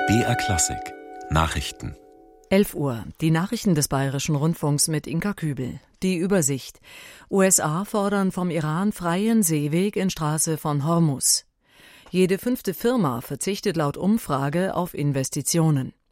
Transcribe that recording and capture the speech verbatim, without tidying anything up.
B R Klassik Nachrichten. elf Uhr. Die Nachrichten des Bayerischen Rundfunks mit Inka Kübel. Die Übersicht. U S A fordern vom Iran freien Seeweg in Straße von Hormuz. Jede fünfte Firma verzichtet laut Umfrage auf Investitionen.